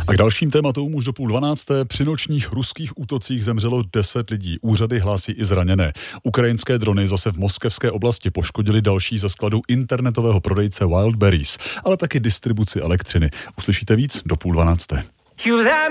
A k dalším tématům už do 11:30 při nočních ruských útocích zemřelo 10 lidí. Úřady hlásí i zraněné. Ukrajinské drony zase v moskevské oblasti poškodily další ze skladu internetového prodejce Wildberries, ale taky distribuci elektřiny. Uslyšíte víc do 11:30.